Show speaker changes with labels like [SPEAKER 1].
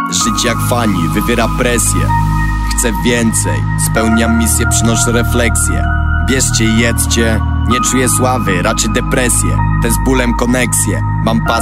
[SPEAKER 1] Żyć jak fani, wywiera presję. Chcę więcej, spełniam misję, przynoszę refleksję. Bierzcie i jedzcie, nie czuję sławy, raczej depresję. Te z bólem koneksje. Mam pas